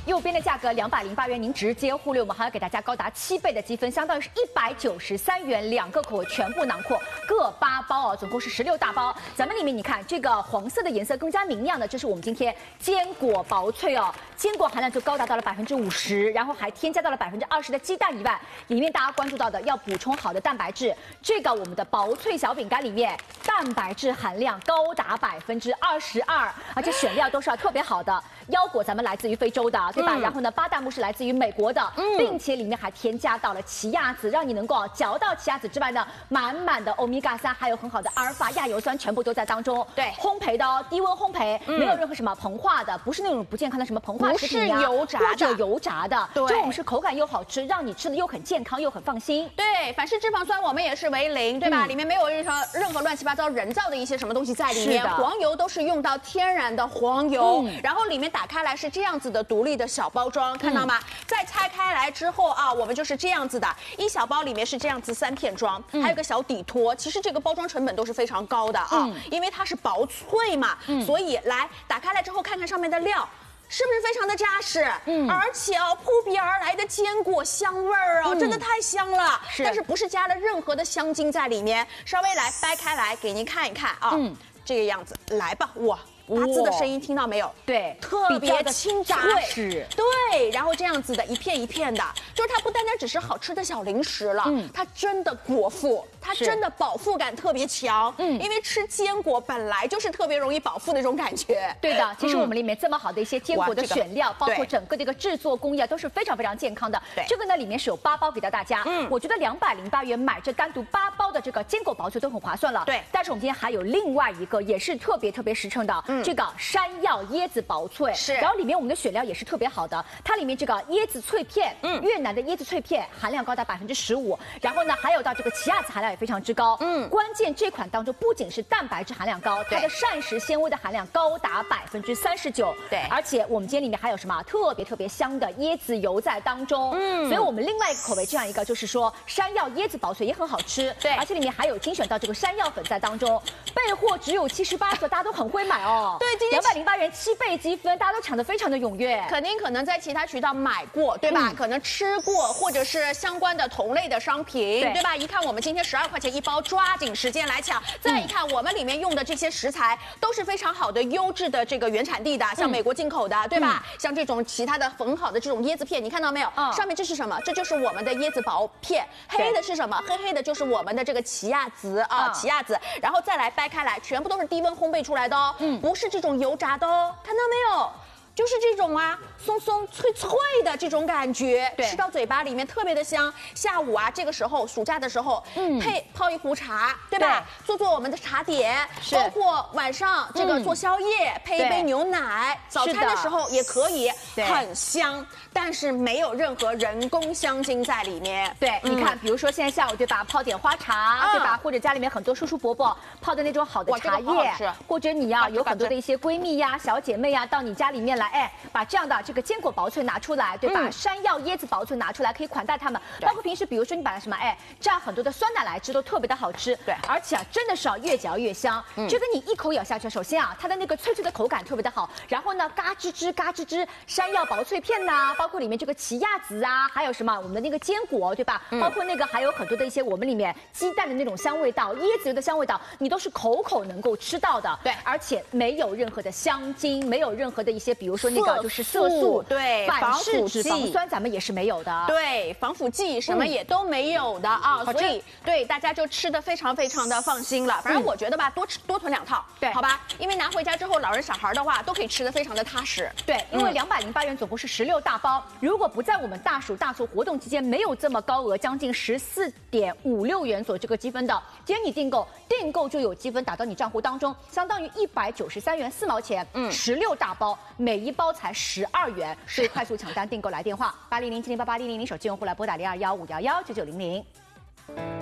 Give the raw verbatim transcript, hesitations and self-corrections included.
右边的价格两百零八元，您直接忽略，我们还要给大家高达七倍的积分，相当于是一百九十三元，两个口味全部囊括，各八包哦，总共是十六大包。咱们里面你看这个黄色的颜色更加明亮的，这是我们今天坚果薄脆哦，坚果含量就高达到了百分之五十，然后还添加到了百分之二十的鸡蛋以外，里面大家关注到的要补充好的蛋白质，这个我们的薄脆小饼干里面蛋白质含量高达百分之二十二，而且选料都是要特别好的，腰果咱们来自于非洲的，对吧？嗯、然后呢，巴旦木是来自于美国的，嗯、并且里面还添加到了奇亚籽，让你能够嚼到奇亚籽之外呢，满满的欧米伽三，还有很好的阿尔法亚油酸，全部都在当中。 对， 烘焙的哦，低温烘焙，嗯、没有任何什么膨化的，不是那种不健康的什么膨化食品呀， 不是油炸的或者油炸的， 对， 这种是口感又好吃，让你吃的又很健康又很放心。 对，反式脂肪酸我们也是为零，对吧？嗯、里面没有任何任何乱七八糟人造的一些什么东西在里面，黄油都是用到天然的黄油，嗯、然后里面打开来是这样子的独立的小包装，看到吗？嗯、再拆开来之后啊，我们就是这样子的，一小包里面是这样子三片装，嗯、还有个小底托。其实这个包装成本都是非常高的啊，嗯、因为它是薄脆嘛，嗯、所以来打开来之后看看上面的料。是不是非常的扎实？嗯，而且哦，扑鼻而来的坚果香味儿哦，嗯、真的太香了。是，但是不是加了任何的香精在里面？稍微来掰开来给您看一看啊，嗯，这个样子，来吧，哇。拔滋的声音听到没有？ 对， 特别轻扎实。 对，然后这样子的一片一片的，就是它不单单只是好吃的小零食了，嗯，它真的果腹，它真的饱腹感特别强。嗯，因为吃坚果本来就是特别容易饱腹的那种感觉。 对的，其实我们里面这么好的一些坚果的选料，包括整个这个制作工艺都是非常非常健康的。对，这个呢里面是有八包给到大家。嗯，我觉得两百零八元买这单独八包的这个坚果薄脆都很划算了。对，但是我们今天还有另外一个也是特别特别实诚的。嗯、这个山药椰子薄脆是，然后里面我们的选料也是特别好的，它里面这个椰子脆片，嗯，越南的椰子脆片含量高达百分之十五，然后呢还有到这个奇亚籽含量也非常之高，嗯，关键这款当中不仅是蛋白质含量高，它的膳食纤维的含量高达百分之三十九，对，而且我们今天里面还有什么特别特别香的椰子油在当中，嗯，所以我们另外一个口味这样一个就是说山药椰子薄脆也很好吃，对，而且里面还有精选到这个山药粉在当中，备货只有七十八个，大家都很会买哦。对，今天两百零八元七倍积分，大家都抢得非常的踊跃。肯定可能在其他渠道买过，对吧？嗯、可能吃过，或者是相关的同类的商品， 对, 对吧？一看我们今天十二块钱一包，抓紧时间来抢。再一看我们里面用的这些食材都是非常好的、优质的这个原产地的，像美国进口的，对吧？嗯、像这种其他的很好的这种椰子片，你看到没有？嗯、上面这是什么？这就是我们的椰子薄片。黑的是什么？黑黑的就是我们的这个奇亚籽啊，奇亚籽。然后再来掰开来，全部都是低温烘焙出来的哦。嗯，不是这种油炸的哦，看到没有？就是这种啊，松松脆脆的这种感觉，吃到嘴巴里面特别的香。下午啊，这个时候暑假的时候，嗯，配泡一壶茶，对吧？对，做做我们的茶点，包括晚上这个做宵夜，嗯、配一杯牛奶，早餐的时候也可以，很香。但是没有任何人工香精在里面。对，嗯、你看，比如说现在下午对吧，泡点花茶，嗯、对吧？或者家里面很多叔叔伯伯泡的那种好的茶叶，这个、或者你呀、啊、有很多的一些闺蜜呀、小姐妹呀，到你家里面来。哎，把这样的这个坚果薄脆拿出来，对吧？嗯、山药椰子薄脆拿出来，可以款待他们。包括平时，比如说你把它什么，哎，蘸很多的酸奶来吃，都特别的好吃。对，而且啊，真的是啊，越嚼越香。嗯、这个你一口咬下去，首先啊，它的那个脆脆的口感特别的好，然后呢，嘎吱吱嘎吱吱，山药薄脆片呐、啊，包括里面这个奇亚籽啊，还有什么我们的那个坚果，对吧？嗯、包括那个还有很多的一些我们里面鸡蛋的那种香味道，椰子油的香味道，你都是口口能够吃到的。对，而且没有任何的香精，没有任何的一些，比如说那个就是色素，对，反式脂肪酸咱们也是没有的，对，防腐剂什么也都没有的啊，所以对大家就吃的非常非常的放心了。反正我觉得吧，多吃多囤两套，对，好吧，因为拿回家之后，老人小孩的话都可以吃的非常的踏实。对，因为两百零八元总共是十六大包，如果不在我们大暑大促活动期间没有这么高额，将近十四点五六元左这个积分的，今天你订购，订购就有积分打到你账户当中，相当于一百九十三元四毛钱，嗯，十六大包，每一包才十二元，所以快速抢单订购来电话八零零七零八八零零零手机用户来拨打零二幺五幺幺九九零零。